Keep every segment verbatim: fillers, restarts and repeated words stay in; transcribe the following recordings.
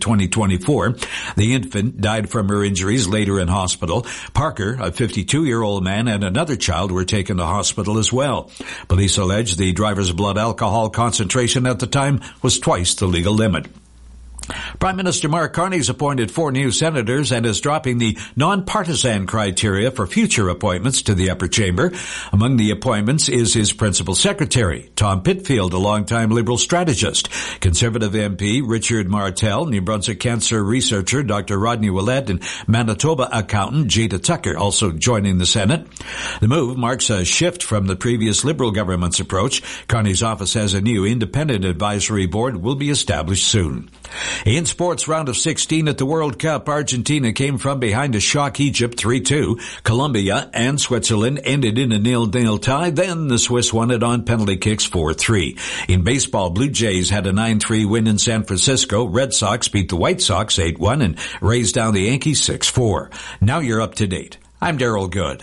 twenty twenty-four. The infant died from her injuries later in hospital. Parker, a fifty-two-year-old man, and another child were taken to hospital as well. Police allege the driver's blood alcohol concentration at the time was twice the legal limit. Prime Minister Mark Carney's appointed four new senators and is dropping the non-partisan criteria for future appointments to the upper chamber. Among the appointments is his principal secretary, Tom Pitfield, a longtime Liberal strategist, Conservative M P Richard Martel, New Brunswick cancer researcher Doctor Rodney Willett, and Manitoba accountant Jada Tucker also joining the Senate. The move marks a shift from the previous Liberal government's approach. Carney's office has a new independent advisory board will be established soon. In sports, round of sixteen at the World Cup, Argentina came from behind to shock Egypt three two. Colombia and Switzerland ended in a nil-nil tie. Then the Swiss won it on penalty kicks four three. In baseball, Blue Jays had a nine three win in San Francisco. Red Sox beat the White Sox eight one and raised down the Yankees six four. Now you're up to date. I'm Daryl Good.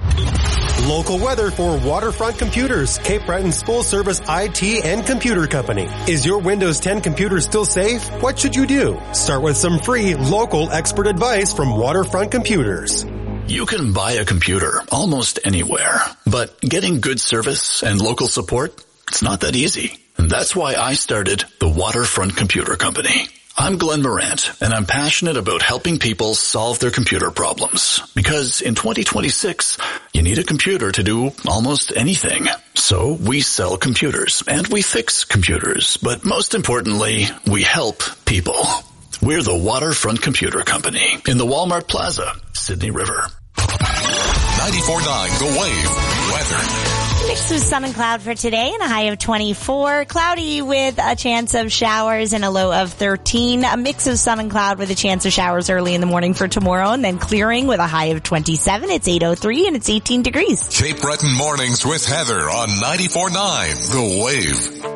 Local weather for Waterfront Computers, Cape Breton's full-service I T and computer company. Is your Windows ten computer still safe? What should you do? Start with some free, local expert advice from Waterfront Computers. You can buy a computer almost anywhere, but getting good service and local support, it's not that easy. And that's why I started the Waterfront Computer Company. I'm Glenn Morant, and I'm passionate about helping people solve their computer problems. Because in twenty twenty-six, you need a computer to do almost anything. So we sell computers, and we fix computers. But most importantly, we help people. We're the Waterfront Computer Company in the Walmart Plaza, Sydney River. ninety-four point nine The Wave. Weather. Mix of sun and cloud for today and a high of twenty-four. Cloudy with a chance of showers and a low of thirteen. A mix of sun and cloud with a chance of showers early in the morning for tomorrow and then clearing with a high of twenty-seven. It's eight oh three and it's eighteen degrees. Cape Breton Mornings with Heather on ninety-four point nine The Wave.